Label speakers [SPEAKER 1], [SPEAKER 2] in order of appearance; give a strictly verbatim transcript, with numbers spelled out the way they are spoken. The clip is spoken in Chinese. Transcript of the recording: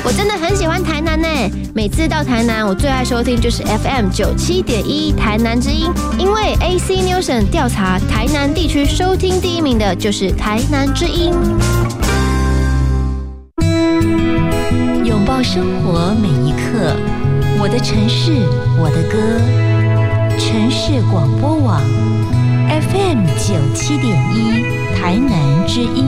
[SPEAKER 1] 我真的很喜欢台南呢，每次到台南，我最爱收听就是 F M 九七点一台南之音，因为 A C Nielsen 调查台南地区收听第一名的就是台南之音。
[SPEAKER 2] 拥抱生活每一刻，我的城市，我的歌，城市广播网 F M 九七点一台南之音。